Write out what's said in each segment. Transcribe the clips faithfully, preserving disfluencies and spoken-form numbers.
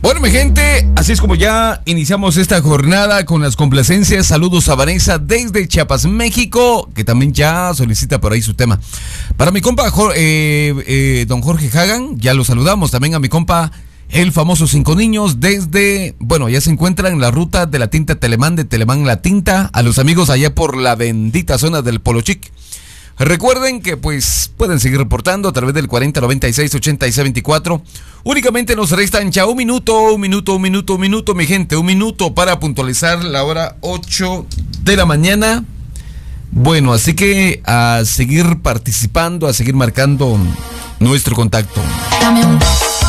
Bueno, mi gente, así es como ya iniciamos esta jornada con las complacencias. Saludos a Vanessa desde Chiapas, México, que también ya solicita por ahí su tema. Para mi compa eh, eh, don Jorge Hagan, ya lo saludamos. También a mi compa, el famoso Cinco Niños, desde, bueno, ya se encuentra en la ruta de la tinta Telemán, de Telemán La Tinta, a los amigos allá por la bendita zona del Polo Chic. Recuerden que pues pueden seguir reportando a través del cuarenta noventa y seis ochenta y seis veinticuatro. Únicamente nos restan ya un minuto, un minuto, un minuto, un minuto, mi gente, un minuto para puntualizar la hora ocho de la mañana. Bueno, así que a seguir participando, a seguir marcando nuestro contacto. Dame un...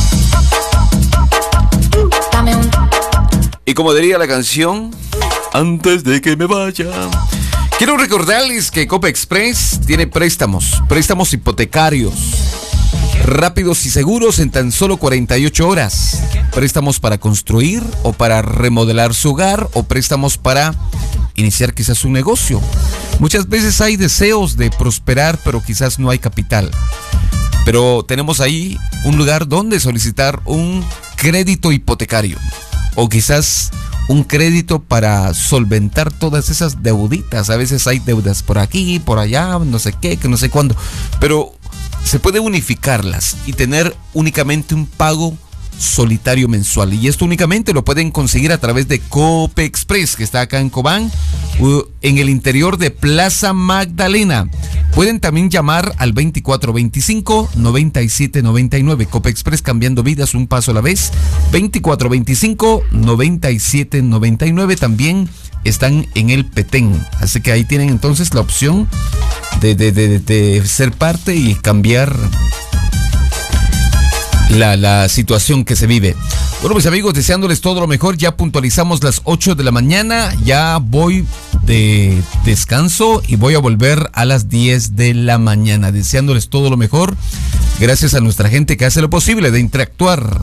Dame un... Y como diría la canción, antes de que me vaya... Quiero recordarles que Copa Express tiene préstamos, préstamos hipotecarios, rápidos y seguros en tan solo cuarenta y ocho horas. Préstamos para construir o para remodelar su hogar o préstamos para iniciar quizás un negocio. Muchas veces hay deseos de prosperar, pero quizás no hay capital. Pero tenemos ahí un lugar donde solicitar un crédito hipotecario o quizás un crédito para solventar todas esas deuditas. A veces hay deudas por aquí, por allá, no sé qué, que no sé cuándo. Pero se puede unificarlas y tener únicamente un pago solitario mensual. Y esto únicamente lo pueden conseguir a través de Cope Express, que está acá en Cobán, en el interior de Plaza Magdalena. Pueden también llamar al veinticuatro veinticinco noventa y siete noventa y nueve. Cope Express, cambiando vidas un paso a la vez. veinticuatro veinticinco noventa y siete noventa y nueve. También están en el Petén. Así que ahí tienen entonces la opción de, de, de, de ser parte y cambiar La, la situación que se vive. Bueno, mis amigos, deseándoles todo lo mejor. Ya puntualizamos las ocho de la mañana. Ya voy de descanso y voy a volver a las diez de la mañana. Deseándoles todo lo mejor. Gracias a nuestra gente que hace lo posible de interactuar